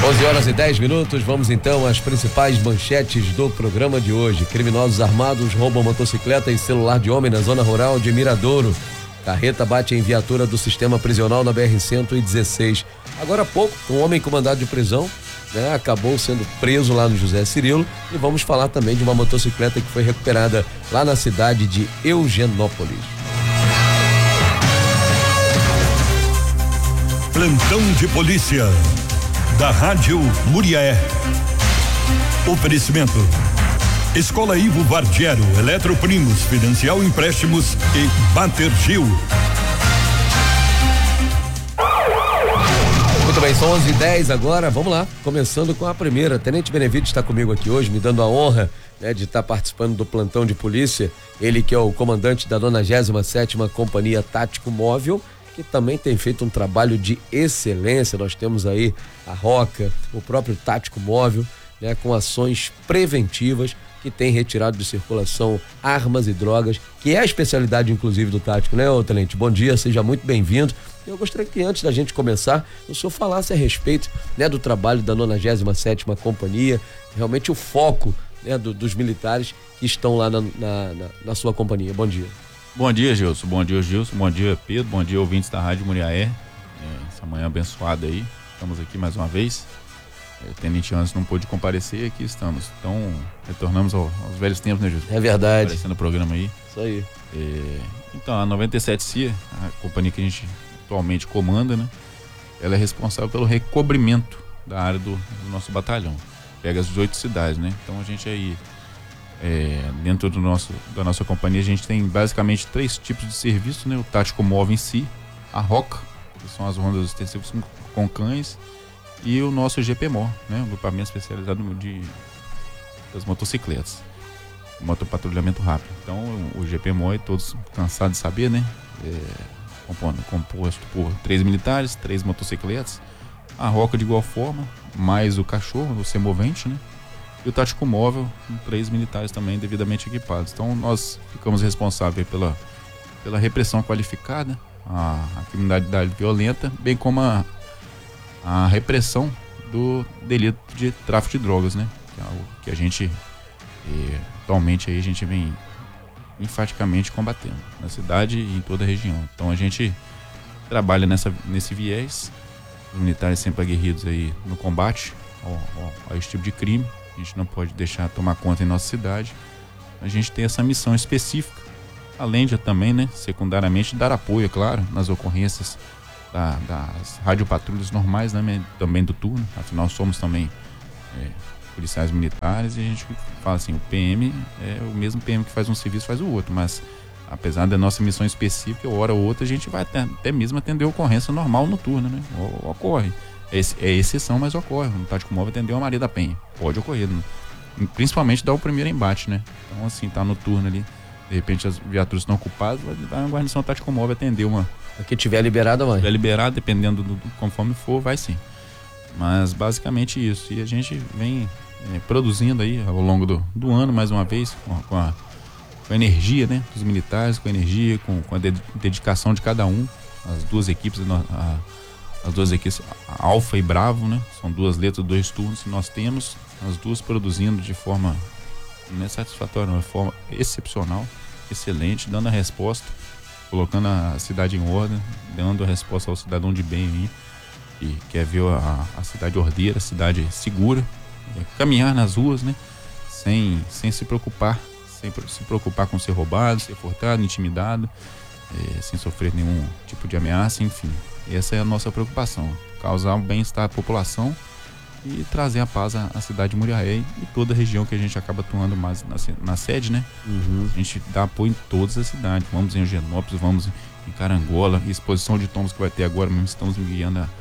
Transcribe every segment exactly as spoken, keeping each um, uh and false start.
onze horas e dez minutos, vamos então às principais manchetes do programa de hoje. Criminosos armados roubam motocicleta e celular de homem na zona rural de Miradouro. Carreta bate em viatura do sistema prisional na B R cento e dezesseis. Agora há pouco, um homem com mandado de prisão, né, acabou sendo preso lá no José Cirilo, e vamos falar também de uma motocicleta que foi recuperada lá na cidade de Eugenópolis. Plantão de polícia da Rádio Muriaé. Oferecimento: Escola Ivo Vardiero, Eletroprimos, Financial Empréstimos e Batergil. Muito bem, são onze e dez agora, vamos lá, começando com a primeira. Tenente Benevides está comigo aqui hoje, me dando a honra, né, de estar participando do plantão de polícia. Ele que é o comandante da nonagésima sétima Companhia Tático Móvel, que também tem feito um trabalho de excelência. Nós temos aí a Roca, o próprio Tático Móvel, né, com ações preventivas, que tem retirado de circulação armas e drogas, que é a especialidade inclusive do Tático, né, ô Tenente? Bom dia, seja muito bem-vindo. Eu gostaria que antes da gente começar, o senhor falasse a respeito, né, do trabalho da nonagésima sétima Companhia, realmente o foco, né, do, dos militares que estão lá na, na, na, na sua companhia. Bom dia. Bom dia, Gilson. Bom dia, Gilson. Bom dia, Pedro. Bom dia, ouvintes da Rádio Muriaé. É, essa manhã abençoada aí. Estamos aqui mais uma vez. É, o Tenente Anderson não pôde comparecer e aqui estamos. Então, retornamos ao, aos velhos tempos, né, Gilson? É verdade. Aparecendo no programa aí. Isso aí. É, então, a noventa e sete C I A, a companhia que a gente atualmente comanda, né? Ela é responsável pelo recobrimento da área do, do nosso batalhão. Pega as dezoito cidades, né? Então, a gente aí... É, dentro do nosso, da nossa companhia, a gente tem basicamente três tipos de serviço, né? O Tático Móvel em si, a Roca, que são as rondas extensivas com cães, e o nosso G P M O, né? O grupamento especializado de, das motocicletas, motopatrulhamento rápido. Então o G P M O, é todos cansados de saber, né? É, composto, composto por três militares, três motocicletas, a Roca de igual forma, mais o cachorro, o semovente, né? E o Tático Móvel, com três militares também devidamente equipados. Então nós ficamos responsáveis pela, pela repressão qualificada, a, a criminalidade violenta, bem como a, a repressão do delito de tráfico de drogas, né? Que é algo que a gente e, atualmente aí a gente vem enfaticamente combatendo na cidade e em toda a região. Então a gente trabalha nessa, nesse viés, os militares sempre aguerridos aí no combate ao, ao, a esse tipo de crime. A gente não pode deixar tomar conta em nossa cidade. A gente tem essa missão específica, além de também, né, secundariamente, dar apoio, é claro, nas ocorrências da, das radiopatrulhas normais, né, também do turno. Afinal, somos também é, policiais militares, e a gente fala assim, o P M é o mesmo P M que faz um serviço, faz o outro, mas apesar da nossa missão específica, hora ou outra, a gente vai até, até mesmo atender a ocorrência normal no turno, né? O, ocorre. É, é exceção, mas ocorre. No Tático Móvel atendeu a Maria da Penha. Pode ocorrer, né? Principalmente dar o primeiro embate, né? Então, assim, tá no turno ali, de repente as viaturas estão ocupadas, vai a guarnição Tático Móvel atender uma. A que tiver liberada, mãe. Se tiver liberado, dependendo do, do conforme for, vai sim. Mas basicamente isso. E a gente vem é, produzindo aí ao longo do, do ano, mais uma vez, com a, com, a, com a energia, né, dos militares, com a energia, com, com a de, dedicação de cada um. As duas equipes, a, as duas equipes, Alfa e Bravo, né? São duas letras, dois turnos que nós temos, as duas produzindo de forma não é satisfatória, de forma excepcional, excelente, dando a resposta, colocando a cidade em ordem, dando a resposta ao cidadão de bem aí, que quer ver a, a cidade ordeira, a cidade segura, é, caminhar nas ruas, né? Sem, sem se preocupar, sem se preocupar com ser roubado, ser furtado, intimidado, é, sem sofrer nenhum tipo de ameaça, enfim. Essa é a nossa preocupação, causar o bem-estar à população e trazer a paz à, à cidade de Muriaé e toda a região que a gente acaba atuando mais na, na sede, né? Uhum. A gente dá apoio em todas as cidades. Vamos em Eugenópolis, vamos em Carangola, exposição de tombos que vai ter agora mesmo, estamos guiando a,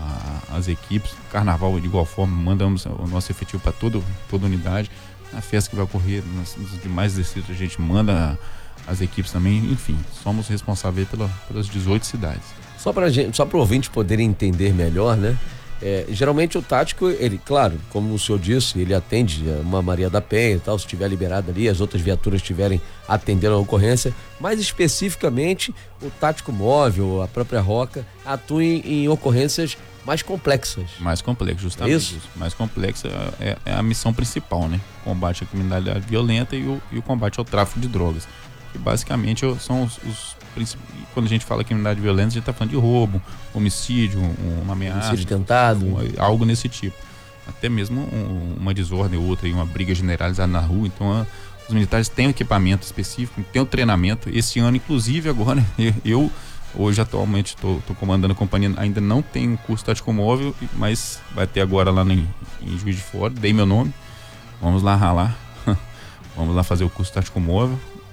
a, as equipes. Carnaval de igual forma, mandamos o nosso efetivo para toda unidade. Na festa que vai ocorrer nos, nos demais distritos, a gente manda as equipes também. Enfim, somos responsáveis pela, pelas dezoito cidades. Só para gente, só para o ouvinte poder entender melhor, né? É, geralmente o tático, ele, claro, como o senhor disse, ele atende uma Maria da Penha e tal, se estiver liberado ali, as outras viaturas estiverem atendendo a ocorrência, mas especificamente o tático móvel, a própria Roca, atua em, em ocorrências mais complexas. Mais complexas, justamente. É isso? isso. Mais complexa é, é a missão principal, né? Combate à criminalidade violenta e o, e o combate ao tráfico de drogas. Que basicamente são os, os principais. Quando a gente fala criminalidade violenta, a gente está falando de roubo, homicídio, um, uma ameaça. Homicídio tentado. Um, algo nesse tipo. Até mesmo um, uma desordem ou outra, uma briga generalizada na rua. Então, a, os militares têm um equipamento específico, têm um treinamento. Esse ano, inclusive, agora, eu, hoje, atualmente, estou comandando a companhia, ainda não tenho curso tático móvel, mas vai ter agora lá em, em Juiz de Fora, dei meu nome. Vamos lá ralar. Vamos lá fazer o curso tático móvel.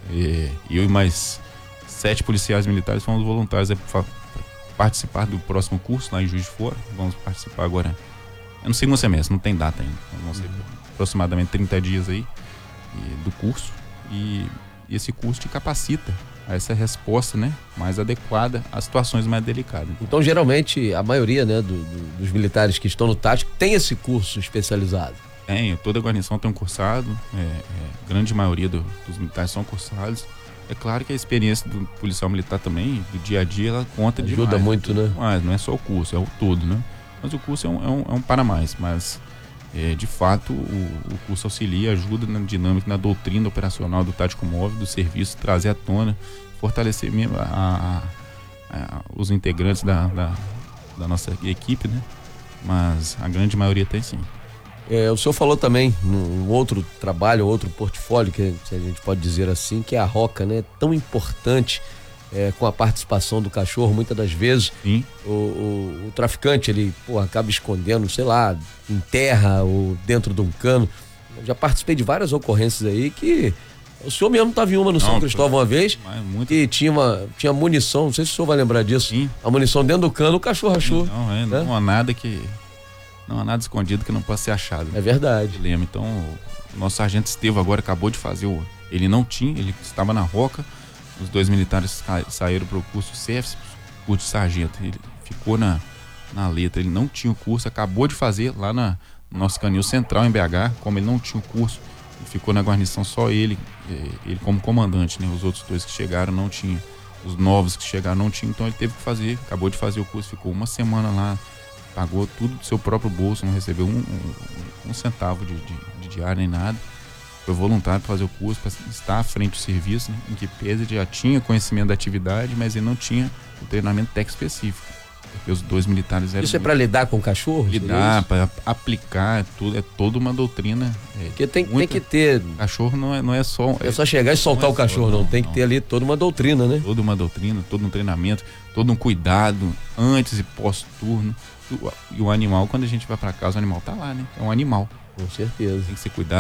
E eu e mais sete policiais militares fomos voluntários para participar do próximo curso lá em Juiz de Fora. Vamos participar agora. É no segundo semestre, não tem data ainda. Vão ser aproximadamente trinta dias aí e, do curso. E, e esse curso te capacita a essa resposta, né, mais adequada às situações mais delicadas. Então, geralmente, a maioria, né, do, do, dos militares que estão no tático tem esse curso especializado. Tem, toda a guarnição tem um cursado, é, é, grande maioria do, dos militares são cursados. É claro que a experiência do policial militar também, do dia a dia, ela conta Ajuda demais. Ajuda muito, né? Mas não é só o curso, é o todo, né? Mas o curso é um, é um, é um para mais, mas é, de fato o, o curso auxilia, ajuda na dinâmica, na doutrina operacional do tático móvel, do serviço, trazer à tona, fortalecer mesmo a, a, a, os integrantes da, da, da nossa equipe, né? Mas a grande maioria tem sim. É, o senhor falou também num outro trabalho, outro portfólio, que a gente pode dizer assim, que é a Roca, né? Tão importante é, com a participação do cachorro, muitas das vezes. Sim. O, o, o traficante, ele pô, acaba escondendo, sei lá, em terra ou dentro de um cano. Eu já participei de várias ocorrências aí que o senhor mesmo estava em uma no não, São Cristóvão uma vez muito... e tinha, uma, tinha munição, não sei se o senhor vai lembrar disso. Sim. A munição dentro do cano, o cachorro achou. Não, é, né? Não há nada que... Não há nada escondido que não possa ser achado. É verdade. Lembra? Então, o nosso sargento Estevão agora acabou de fazer o... Ele não tinha, ele estava na Roca. Os dois militares saíram para o curso C E F S, curso de sargento. Ele ficou na, na letra, ele não tinha o curso, acabou de fazer lá na, no nosso canil central em B H. Como ele não tinha o curso, ele ficou na guarnição só ele, ele como comandante, né? Os outros dois que chegaram não tinham. Os novos que chegaram não tinham, então ele teve que fazer, acabou de fazer o curso, ficou uma semana lá. Pagou tudo do seu próprio bolso, não recebeu um, um, um centavo de, de, de diário nem nada. Foi voluntário para fazer o curso, para estar à frente do serviço, né, em que pese ele já tinha conhecimento da atividade, mas ele não tinha o treinamento técnico específico. Porque os dois militares eram. Isso é para lidar com cachorros? Lidar, para aplicar, é, tudo, é toda uma doutrina. É, Porque tem, muita, tem que ter. Cachorro não é, não é só. É, é só chegar e soltar é o cachorro, só, não. não. Tem não. que ter ali toda uma doutrina, né? Toda uma doutrina, todo um treinamento, todo um cuidado antes e pós-turno. E o animal, quando a gente vai para casa, o animal tá lá, né? É um animal. Com certeza. Tem que ser cuidado.